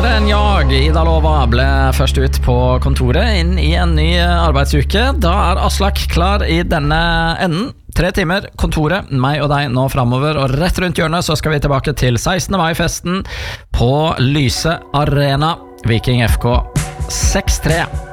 Bedre enn jag, Ida Lova ble først ut på kontoret inn i en ny arbeidsuke. Da Aslak klar i denne enden. 3 timer, kontoret, meg og deg nå fremover. Og rett rundt hjørnet så skal vi tilbake til 16. mai-festen på Lyse Arena. Viking FK 6-3.